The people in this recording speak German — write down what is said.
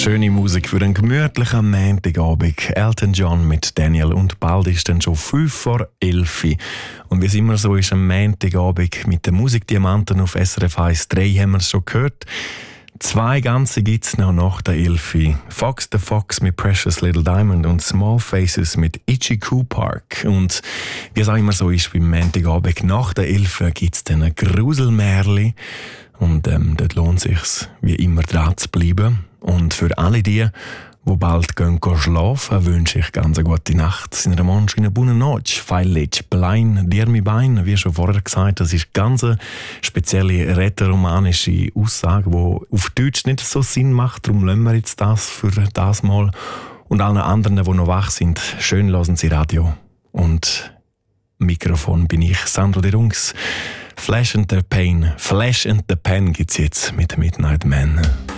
Schöne Musik für einen gemütlichen Montagabend. Elton John mit Daniel und bald ist dann schon 11:05. Und wie es immer so ist, am Montagabend mit den Musikdiamanten auf SRF 1 3 haben wir es schon gehört. 2 ganze gibt es noch nach der 11. Fox the Fox mit Precious Little Diamond und Small Faces mit Ichiku Park. Und wie es auch immer so ist, beim Montagabend nach der 11 gibt es dann ein Gruselmärli. Und dort lohnt es sich, wie immer dran zu bleiben. Und für alle die bald gehen schlafen, wünsche ich ganz eine gute Nacht. Sind eine schöne gute Nacht. Feillich, blein, dir mi bein. Wie schon vorher gesagt, das ist ganz eine spezielle rätoromanische Aussage, die auf Deutsch nicht so Sinn macht. Darum lassen wir jetzt das für das Mal. Und allen anderen, die noch wach sind, schön hören Sie Radio. Und Mikrofon bin ich, Sandro de Rungs. Flash and the Pen gibt's jetzt mit Midnight Man.